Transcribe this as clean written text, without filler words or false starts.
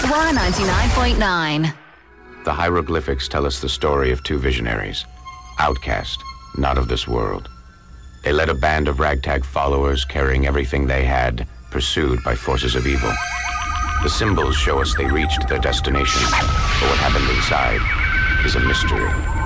Y99.9. The hieroglyphics tell us the story of two visionaries, outcast, not of this world. They led a band of ragtag followers carrying everything they had, pursued by forces of evil. The symbols show us they reached their destination, but what happened inside is a mystery.